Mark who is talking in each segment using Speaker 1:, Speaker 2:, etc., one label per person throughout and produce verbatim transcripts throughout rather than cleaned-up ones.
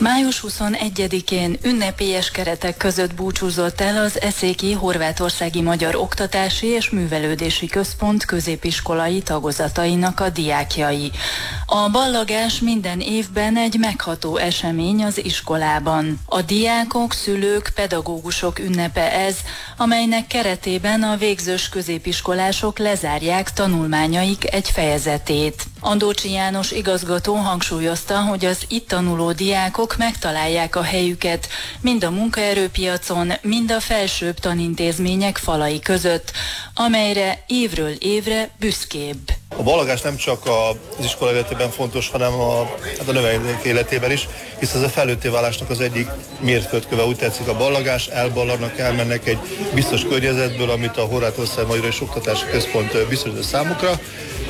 Speaker 1: május huszonegyedikén ünnepélyes keretek között búcsúzott el az Eszéki Horvátországi Magyar Oktatási és Művelődési Központ középiskolai tagozatainak a diákjai. A ballagás minden évben egy megható esemény az iskolában. A diákok, szülők, pedagógusok ünnepe ez, amelynek keretében a végzős középiskolások lezárják tanulmányaik egy fejezetét. Andócsi János igazgató hangsúlyozta, hogy az itt tanuló diákok megtalálják a helyüket mind a munkaerőpiacon, mind a felsőbb tanintézmények falai között, amelyre évről évre büszkébb.
Speaker 2: A ballagás nem csak az iskola életében fontos, hanem a, hát a növendék életében is, hisz ez a felnőtté válásnak az egyik mérföldköve. Úgy tetszik, a ballagás, elballarnak, elmennek egy biztos környezetből, amit a Horvátország Magyar és Oktatási Központ biztosít számukra,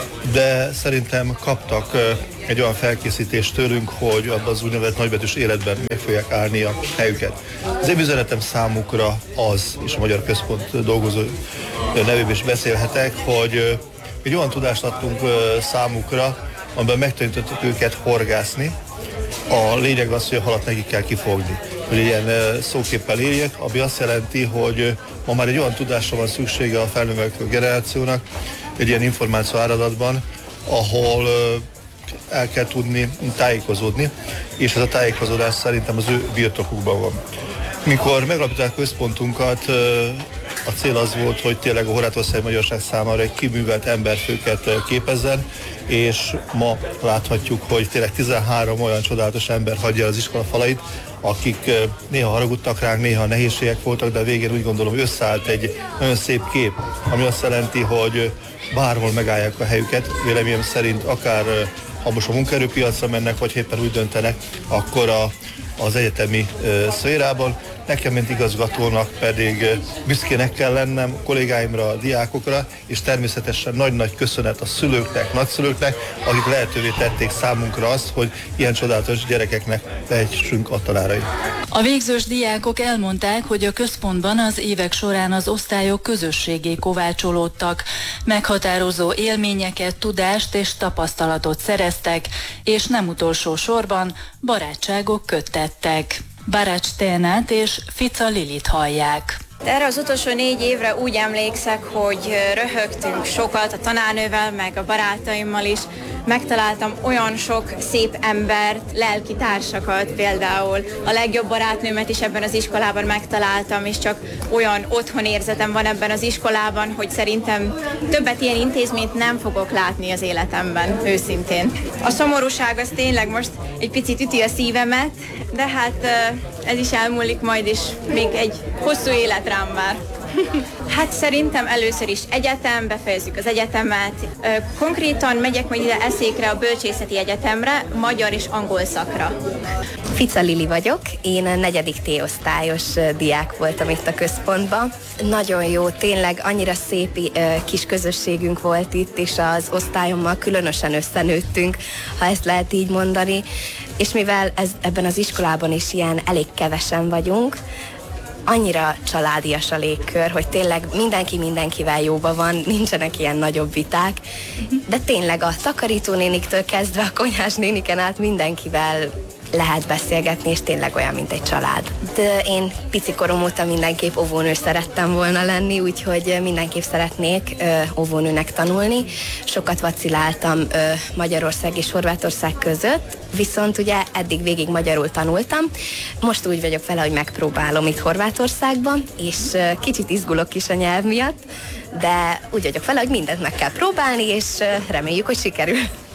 Speaker 2: de szerintem kaptak egy olyan felkészítést tőlünk, hogy abban az úgynevezett nagybetűs életben meg fogják állni a helyüket. Az én üzenetem számukra az, és a Magyar Központ dolgozó nevében is beszélhetek, hogy egy olyan tudást adtunk számukra, amiben megtanítottuk őket horgászni. A lényeg az, hogy a halat nekik kell kifogni. Hogy ilyen szóképpel éljek, ami azt jelenti, hogy ma már egy olyan tudásra van szüksége a felnövekvő generációnak, egy ilyen információ áradatban, ahol el kell tudni tájékozódni, és ez a tájékozódás szerintem az ő birtokukban van. Mikor megalapították központunkat, a cél az volt, hogy tényleg a Horvátország magyarság számára egy kiművelt emberfőket képezzen, és ma láthatjuk, hogy tényleg tizenhárom olyan csodálatos ember hagyja az iskola falait, akik néha haragudtak ránk, néha nehézségek voltak, de végén úgy gondolom, hogy összeállt egy nagyon szép kép, ami azt jelenti, hogy bárhol megállják a helyüket, véleményem szerint akár ha most a munkaerőpiacra mennek, vagy éppen úgy döntenek, akkor a, az egyetemi uh, szférában. Nekem, mint igazgatónak pedig büszkének kell lennem a kollégáimra, a diákokra, és természetesen nagy-nagy köszönet a szülőknek, nagyszülőknek, akik lehetővé tették számunkra azt, hogy ilyen csodálatos gyerekeknek tehessünk a tanárait.
Speaker 1: A végzős diákok elmondták, hogy a központban az évek során az osztályok közösségé kovácsolódtak, meghatározó élményeket, tudást és tapasztalatot szereztek, és nem utolsó sorban barátságok köttettek. Barács Ténát és Fica Lilit hallják.
Speaker 3: Erre az utolsó négy évre úgy emlékszek, hogy röhögtünk sokat a tanárnővel, meg a barátaimmal is. Megtaláltam olyan sok szép embert, lelki társakat, például a legjobb barátnőmet is ebben az iskolában megtaláltam, és csak olyan otthonérzetem van ebben az iskolában, hogy szerintem többet ilyen intézményt nem fogok látni az életemben, őszintén. A szomorúság az tényleg most egy picit üti a szívemet, de hát ez is elmúlik majd, és még egy hosszú élet rám vár. Hát szerintem először is egyetem, befejezzük az egyetemet. Konkrétan megyek majd ide Eszékre, a Bölcsészeti Egyetemre, magyar és angol szakra.
Speaker 4: Fica Lili vagyok, én a negyedik T-osztályos diák voltam itt a központban. Nagyon jó, tényleg annyira szép kis közösségünk volt itt, és az osztályommal különösen összenőttünk, ha ezt lehet így mondani. És mivel ez, ebben az iskolában is ilyen elég kevesen vagyunk, annyira családias a légkör, hogy tényleg mindenki mindenkivel jóban van, nincsenek ilyen nagyobb viták, de tényleg a takarítónéniktől kezdve a konyhás néniken át mindenkivel lehet beszélgetni, és tényleg olyan, mint egy család. De én pici korom óta mindenképp óvónő szerettem volna lenni, úgyhogy mindenképp szeretnék ö, óvónőnek tanulni. Sokat vaciláltam ö, Magyarország és Horvátország között, viszont ugye eddig végig magyarul tanultam. Most úgy vagyok vele, hogy megpróbálom itt Horvátországban, és ö, kicsit izgulok is a nyelv miatt, de úgy vagyok vele, hogy mindent meg kell próbálni, és ö, reméljük, hogy sikerül.